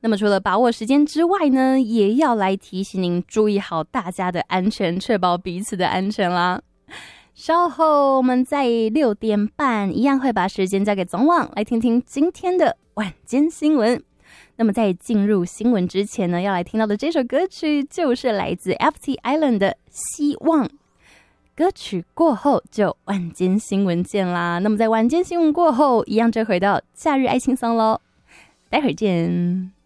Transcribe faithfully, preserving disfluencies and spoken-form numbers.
那么除了把握时间之外呢，也要来提醒您注意好大家的安全，确保彼此的安全啦。稍后我们在六点半一样会把时间交给总网，来听听今天的晚间新闻。那么在进入新闻之前呢，要来听到的这首歌曲就是来自 F T Island 的希望。歌曲过后就晚间新闻见啦。那么在晚间新闻过后，一样就回到假日爱轻松咯，待会儿见。